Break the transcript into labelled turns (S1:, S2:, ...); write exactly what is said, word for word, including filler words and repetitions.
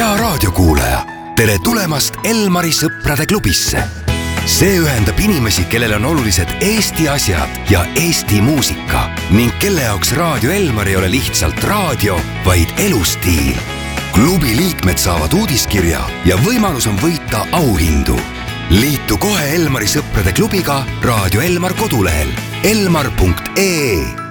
S1: hea raadiokuulaja, tere tulemast Elmari sõprade klubisse. See ühendab inimesi, kellel on olulised Eesti asjad ja Eesti muusika ning kelle jaoks Raadio Elmar ei ole lihtsalt raadio, vaid elustiil. Klubi liikmed saavad uudiskirja ja võimalus on võita auhindu. Liitu kohe Elmari sõprade klubiga Raadio Elmar kodulehel elmar punkt ee.